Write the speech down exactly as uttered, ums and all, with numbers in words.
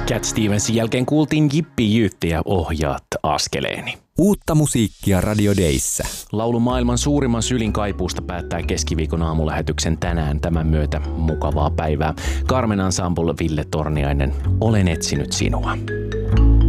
Cat Stevensin jälkeen kuultiin Jippi Jyytti ja Ohjaat askeleeni. Uutta musiikkia Radio Dayssä. Laulu maailman suurimman sylin kaipuusta päättää keskiviikon aamulähetyksen tänään tämän myötä. Mukavaa päivää. Carmen Ensemble, Ville Torniainen. Olen etsinyt sinua.